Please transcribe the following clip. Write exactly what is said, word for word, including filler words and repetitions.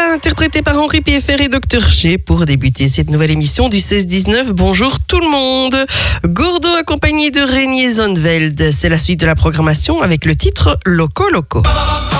interprété par Henri Piéfer et Docteur G pour débuter cette nouvelle émission du seize dix-neuf. Bonjour tout le monde. Gourdo accompagné de Régnier Zonveld. C'est la suite de la programmation avec le titre Loco Loco.